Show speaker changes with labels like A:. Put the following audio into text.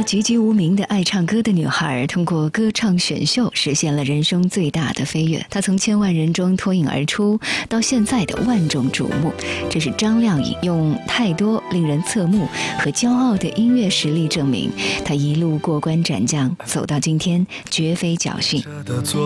A: 籍籍无名的爱唱歌的女孩，通过歌唱选秀实现了人生最大的飞跃。她从千万人中脱颖而出，到现在的万众瞩目。这是张靓颖用太多令人侧目和骄傲的音乐实力证明，她一路过关斩将，走到今天绝非侥幸。